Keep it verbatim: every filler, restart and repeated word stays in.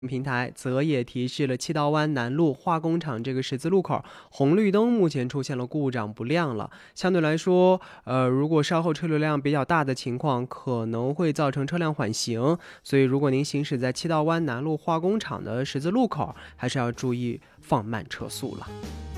平台则也提示了七道湾南路化工厂这个十字路口红绿灯目前出现了故障不亮了。相对来说，呃，如果稍后车流量比较大的情况，可能会造成车辆缓行。所以，如果您行驶在七道湾南路化工厂的十字路口，还是要注意放慢车速了。